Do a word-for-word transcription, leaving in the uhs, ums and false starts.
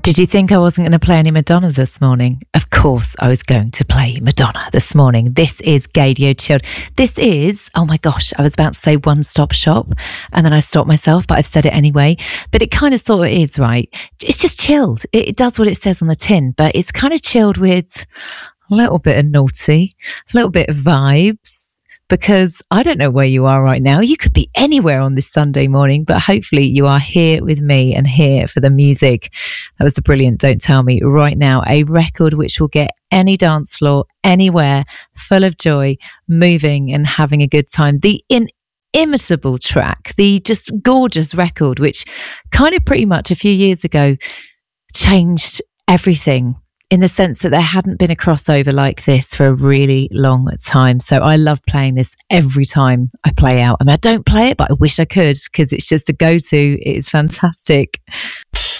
Did you think I wasn't going to play any Madonna this morning? Of course I was going to play Madonna this morning. This is Gaydio Chilled. This is, oh my gosh, I was about to say One Stop Shop and then I stopped myself, but I've said it anyway. But it kind of sort of is, right? It's just chilled. It, it does what it says on the tin, but it's kind of chilled with a little bit of naughty, a little bit of vibes. Because I don't know where you are right now. You could be anywhere on this Sunday morning, but hopefully you are here with me and here for the music. That was a brilliant Don't Tell Me right now. A record which will get any dance floor, anywhere, full of joy, moving and having a good time. The inimitable track, the just gorgeous record, which kind of pretty much a few years ago changed everything, in the sense that there hadn't been a crossover like this for a really long time. So I love playing this every time I play out. I mean, I don't play it, but I wish I could because it's just a go-to. It is fantastic.